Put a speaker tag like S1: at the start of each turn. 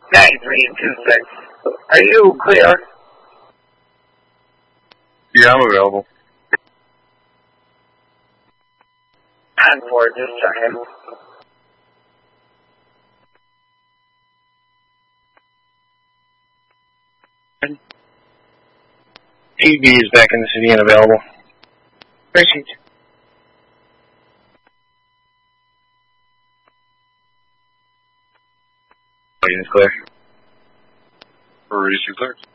S1: 9326. Are you clear?
S2: Yeah, I'm available.
S1: On for just a second.
S2: TV is back in the city and available.
S1: Proceed.
S2: Unit clear.
S3: Release you clear.